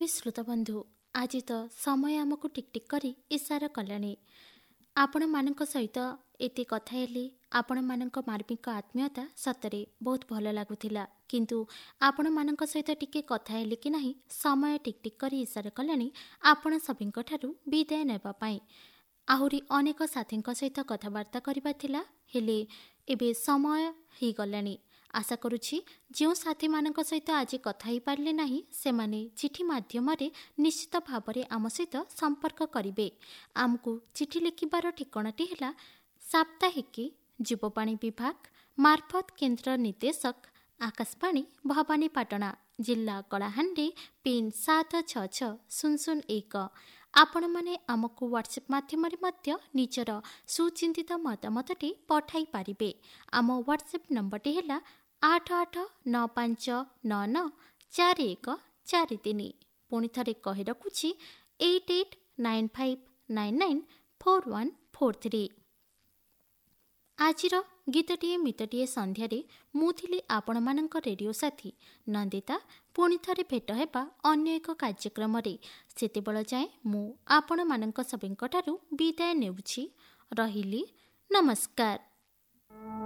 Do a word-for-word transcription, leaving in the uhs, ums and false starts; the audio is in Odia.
ଶ୍ରୋତାବନ୍ଧୁ, ଆଜି ତ ସମୟ ଆମକୁ ଟିକ୍ ଟିକ୍ କରି ଇସାରା କଲାଣି। ଆପଣମାନଙ୍କ ସହିତ ଏତେ କଥା ହେଲି, ଆପଣମାନଙ୍କ ମାର୍ମିକ ଆତ୍ମୀୟତା ସତରେ ବହୁତ ଭଲ ଲାଗୁଥିଲା। କିନ୍ତୁ ଆପଣମାନଙ୍କ ସହିତ ଟିକେ କଥା ହେଲି କି ନାହିଁ, ସମୟ ଟିକ୍ ଟିକ୍ କରି ଇସାରା କଲାଣି ଆପଣ ସଭିଙ୍କଠାରୁ ବିଦାୟ ନେବା ପାଇଁ। ଆହୁରି ଅନେକ ସାଥୀଙ୍କ ସହିତ କଥାବାର୍ତ୍ତା କରିବା ଥିଲା, ହେଲେ ଏବେ ସମୟ ହୋଇଗଲାଣି। ଆଶା କରୁଛି ଯେଉଁ ସାଥୀମାନଙ୍କ ସହିତ ଆଜି କଥା ହୋଇପାରିଲେ ନାହିଁ, ସେମାନେ ଚିଠି ମାଧ୍ୟମରେ ନିଶ୍ଚିତ ଭାବରେ ଆମ ସହିତ ସମ୍ପର୍କ କରିବେ। ଆମକୁ ଚିଠି ଲେଖିବାର ଠିକଣାଟି ହେଲା ସାପ୍ତାହିକୀ ଯୁବବାଣୀ ବିଭାଗ, ମାର୍ଫତ କେନ୍ଦ୍ର ନିର୍ଦ୍ଦେଶକ, ଆକାଶବାଣୀ ଭବାନୀପାଟଣା, ଜିଲ୍ଲା କଳାହାଣ୍ଡି, ପିନ୍ ସାତ ଛଅ ଛଅ ଶୂନ ଶୂନ ଏକ। ଆପଣମାନେ ଆମକୁ ହ୍ୱାଟ୍ସଆପ୍ ମାଧ୍ୟମରେ ମଧ୍ୟ ନିଜର ସୁଚିନ୍ତିତ ମତାମତଟି ପଠାଇ ପାରିବେ। ଆମ ହ୍ୱାଟ୍ସଆପ୍ ନମ୍ବରଟି ହେଲା ଆଠ ଆଠ ନଅ ପାଞ୍ଚ ନଅ ନଅ ଚାରି ଏକ ଚାରି ତିନି। ପୁଣି ଥରେ କହି ରଖୁଛି eight eight nine five nine nine four one four three. ଆଜିର ଗୀତଟିଏ ମିତଟିଏ ସନ୍ଧ୍ୟାରେ ମୁଁ ଥିଲି ଆପଣମାନଙ୍କ ରେଡ଼ିଓ ସାଥୀ ନନ୍ଦିତା। ପୁଣି ଥରେ ଭେଟ ହେବା ଅନ୍ୟ ଏକ କାର୍ଯ୍ୟକ୍ରମରେ। ସେତେବେଳ ଯାଏଁ ମୁଁ ଆପଣମାନଙ୍କ ସଭିଙ୍କଠାରୁ ବିଦାୟ ନେଉଛି। ରହିଲି, ନମସ୍କାର।